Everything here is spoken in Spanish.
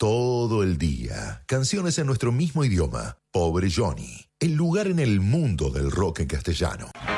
todo el día. Canciones en nuestro mismo idioma. Pobre Johnny. El lugar en el mundo del rock en castellano.